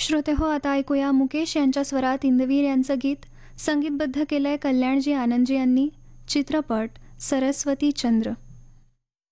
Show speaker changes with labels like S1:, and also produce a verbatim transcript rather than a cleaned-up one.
S1: श्रोते हो, आता ऐकूया मुकेश यांच्या स्वरात इंदवीर यांचं गीत संगीतबद्ध केलंय कल्याणजी आनंदजी यांनी. चित्रपट सरस्वती चंद्र.